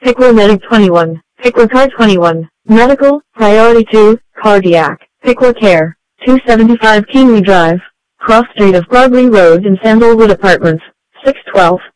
Pickler Medic 21. Pickler Car 21. Medical, Priority 2, Cardiac. Pickler Care. 275 Keenly Drive. Cross Street of Broadley Road in Sandalwood Apartments. 612.